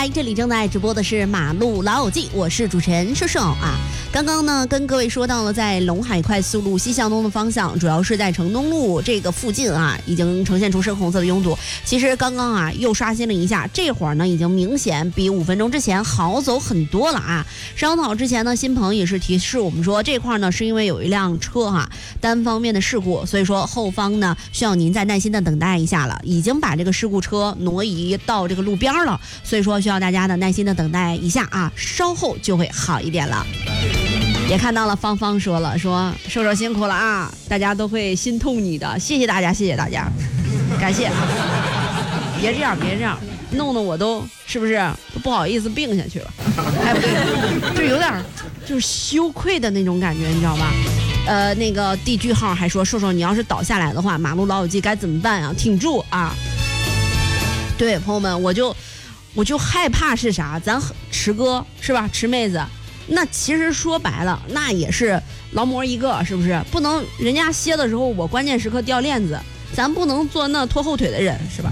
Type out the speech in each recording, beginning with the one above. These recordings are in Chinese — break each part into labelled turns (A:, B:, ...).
A: 来，这里正在直播的是马路老友记，我是主持人瘦瘦啊。刚刚呢跟各位说到了，在陇海快速路西向东的方向，主要是在城东路这个附近啊，已经呈现出深红色的拥堵。其实刚刚啊又刷新了一下，这会儿呢已经明显比5分钟之前好走很多了啊。商讨之前呢，新朋也是提示我们说，这块呢是因为有一辆车哈单方面的事故，所以说后方呢需要您再耐心的等待一下了，已经把这个事故车挪移到这个路边了，所以说需要大家的耐心的等待一下啊，稍后就会好一点了。也看到了芳芳说了，说瘦瘦辛苦了啊，大家都会心痛你的，谢谢大家，谢谢大家，感谢。别这样，别这样，弄得我都是不是都不好意思病下去了？哎，不对，就有点就是羞愧的那种感觉，你知道吧？那个 D 句号还说，瘦瘦你要是倒下来的话，马路老友记该怎么办啊？挺住啊！对，朋友们，我就害怕是啥？咱池哥是吧？池妹子。那其实说白了，那也是劳模一个，是不是？不能人家歇的时候，我关键时刻掉链子，咱不能做那拖后腿的人，是吧？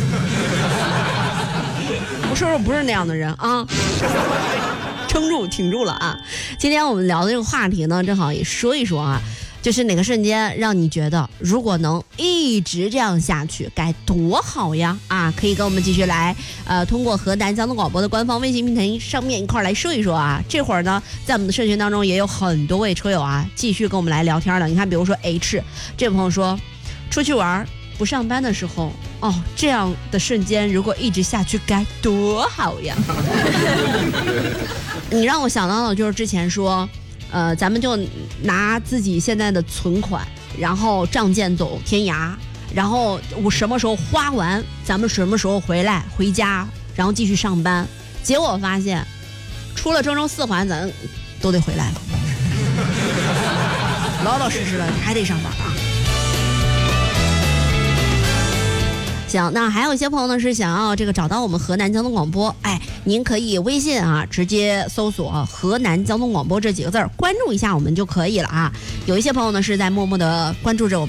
A: 我说不是那样的人啊，撑住，挺住了啊！今天我们聊的这个话题呢，正好也说一说啊。就是哪个瞬间让你觉得如果能一直这样下去该多好呀啊！可以跟我们继续来通过河南交通广播的官方微信平台上面一块来说一说啊。这会儿呢在我们的社群当中也有很多位车友啊继续跟我们来聊天了。你看比如说 H 这位朋友说，出去玩不上班的时候哦，这样的瞬间如果一直下去该多好呀。你让我想到了就是之前说咱们就拿自己现在的存款，然后仗剑走天涯，然后我什么时候花完，咱们什么时候回家，然后继续上班。结果发现，出了郑州4环，咱都得回来了，老老实实的还得上班啊。行，那还有一些朋友呢是想要这个找到我们河南交通广播，哎，您可以微信啊直接搜索河南交通广播这几个字关注一下我们就可以了啊。有一些朋友呢是在默默的关注着我们